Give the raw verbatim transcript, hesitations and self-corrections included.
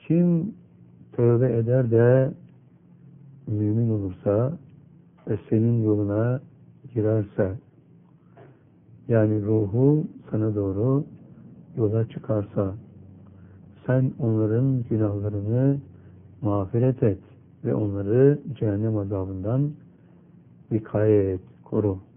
Kim tövbe eder de mümin olursa ve senin yoluna girerse, yani ruhu sana doğru yola çıkarsa, sen onların günahlarını mağfiret et ve onları cehennem azabından vikaye et, koru.